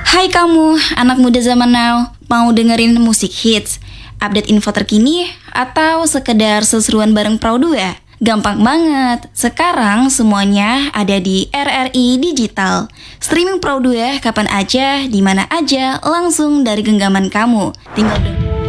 Hai kamu, anak muda zaman now, mau dengerin musik hits, update info terkini, atau sekedar seseruan bareng Pro 2? Gampang banget, sekarang semuanya ada di RRI Digital. Streaming Pro 2 kapan aja, di mana aja, langsung dari genggaman kamu. Tinggal